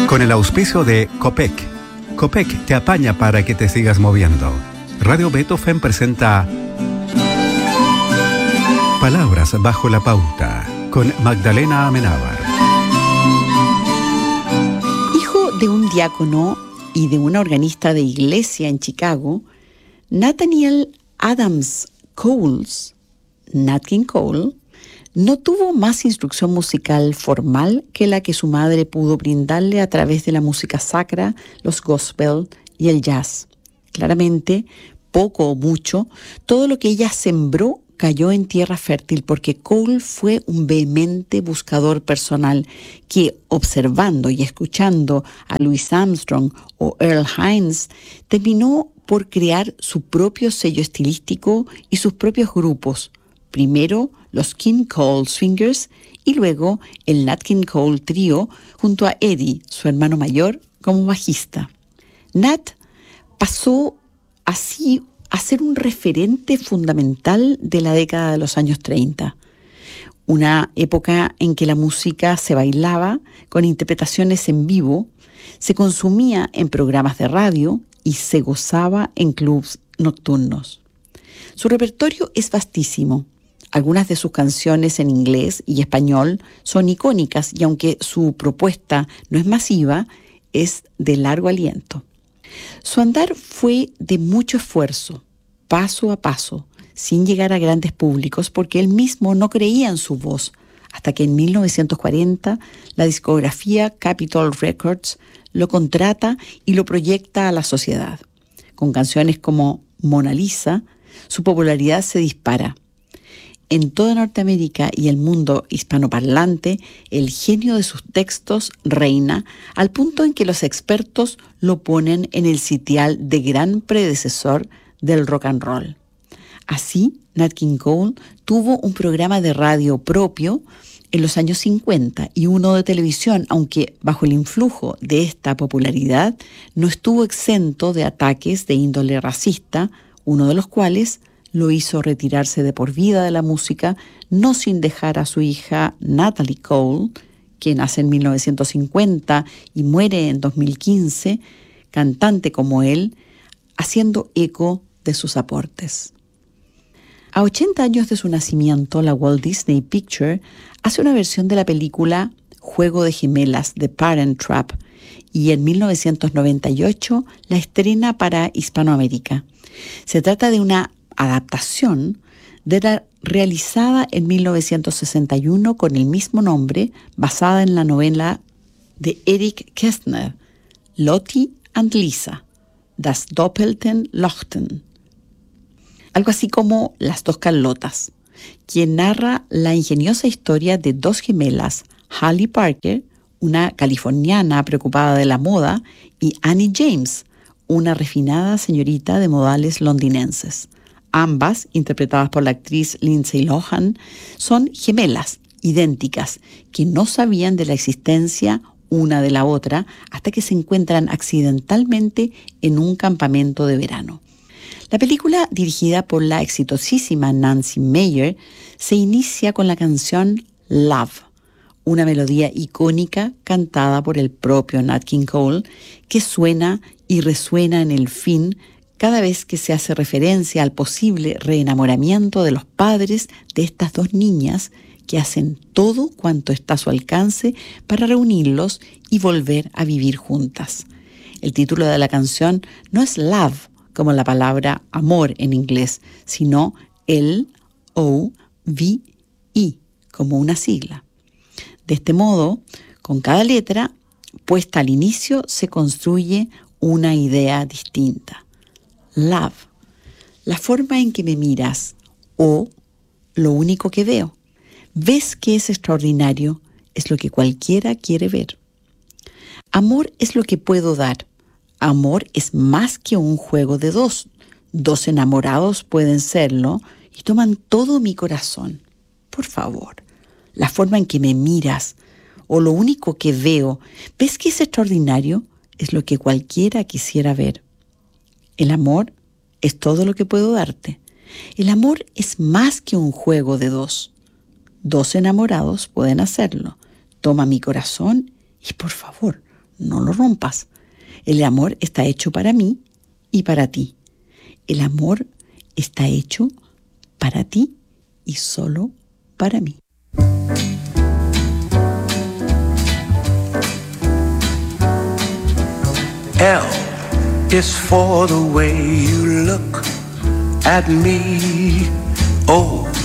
Con el auspicio de Copec. Copec te apaña para que te sigas moviendo. Radio Beethoven presenta Palabras bajo la pauta con Magdalena Amenábar. Hijo de un diácono y de una organista de iglesia en Chicago, Nathaniel Adams Coles, Nat King Cole, no tuvo más instrucción musical formal que la que su madre pudo brindarle a través de la música sacra, los gospel y el jazz. Claramente, poco o mucho, todo lo que ella sembró cayó en tierra fértil porque Cole fue un vehemente buscador personal que, observando y escuchando a Louis Armstrong o Earl Hines, terminó por crear su propio sello estilístico y sus propios grupos. Primero los King Cole Swingers y luego el Nat King Cole Trio junto a Eddie, su hermano mayor, como bajista. Nat pasó así a ser un referente fundamental de la década de los años 30, una época en que la música se bailaba con interpretaciones en vivo, se consumía en programas de radio y se gozaba en clubs nocturnos. Su repertorio es vastísimo. Algunas de sus canciones en inglés y español son icónicas y aunque su propuesta no es masiva, es de largo aliento. Su andar fue de mucho esfuerzo, paso a paso, sin llegar a grandes públicos porque él mismo no creía en su voz, hasta que en 1940 la discografía Capitol Records lo contrata y lo proyecta a la sociedad. Con canciones como Mona Lisa, su popularidad se dispara. En toda Norteamérica y el mundo hispanoparlante, el genio de sus textos reina al punto en que los expertos lo ponen en el sitial de gran predecesor del rock and roll. Así, Nat King Cole tuvo un programa de radio propio en los años 50 y uno de televisión, aunque bajo el influjo de esta popularidad no estuvo exento de ataques de índole racista, uno de los cuales lo hizo retirarse de por vida de la música, no sin dejar a su hija Natalie Cole, que nace en 1950 y muere en 2015, cantante como él, haciendo eco de sus aportes. A 80 años de su nacimiento, la Walt Disney Picture hace una versión de la película Juego de Gemelas, The Parent Trap, y en 1998 la estrena para Hispanoamérica. Se trata de una adaptación de la realizada en 1961 con el mismo nombre, basada en la novela de Eric Kästner, Lottie and Lisa, Das Doppelten Lochten, algo así como Las dos Carlotas, quien narra la ingeniosa historia de dos gemelas, Hallie Parker, una californiana preocupada de la moda, y Annie James, una refinada señorita de modales londinenses. Ambas, interpretadas por la actriz Lindsay Lohan, son gemelas idénticas que no sabían de la existencia una de la otra hasta que se encuentran accidentalmente en un campamento de verano. La película, dirigida por la exitosísima Nancy Meyer, se inicia con la canción Love, una melodía icónica cantada por el propio Nat King Cole, que suena y resuena en el fin cada vez que se hace referencia al posible reenamoramiento de los padres de estas dos niñas que hacen todo cuanto está a su alcance para reunirlos y volver a vivir juntas. El título de la canción no es love, como la palabra amor en inglés, sino L-O-V-E, como una sigla. De este modo, con cada letra puesta al inicio se construye una idea distinta. Love, la forma en que me miras, o lo único que veo. Ves que es extraordinario, es lo que cualquiera quiere ver. Amor es lo que puedo dar. Amor es más que un juego de dos. Dos enamorados pueden serlo y toman todo mi corazón. Por favor, la forma en que me miras, o lo único que veo, ¿ves que es extraordinario? Es lo que cualquiera quisiera ver. El amor es todo lo que puedo darte. El amor es más que un juego de dos. Dos enamorados pueden hacerlo. Toma mi corazón y, por favor, no lo rompas. El amor está hecho para mí y para ti. El amor está hecho para ti y solo para mí. L is for the way you look at me. O